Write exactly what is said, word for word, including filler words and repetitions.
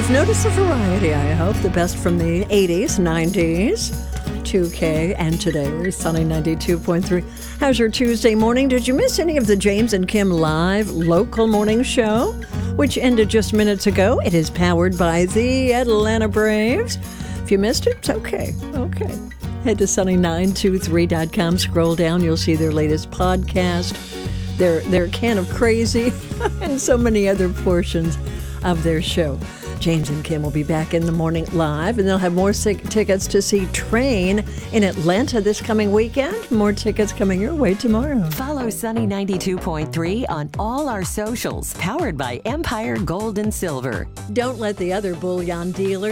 You've noticed the variety, I hope. The best from the eighties, nineties, two K, and today. We're Sunny ninety-two point three. How's your Tuesday morning? Did you miss any of the James and Kim live local morning show, which ended just minutes ago? It is powered by the Atlanta Braves. If you missed it, it's okay. Okay. Head to sunny nine two three dot com. Scroll down. You'll see their latest podcast, their, their can of crazy, and so many other portions of their show. James and Kim will be back in the morning live, and they'll have more sick tickets to see Train in Atlanta this coming weekend. More tickets coming your way tomorrow. Follow Sunny ninety-two point three on all our socials, powered by Empire Gold and Silver. Don't let the other bullion dealers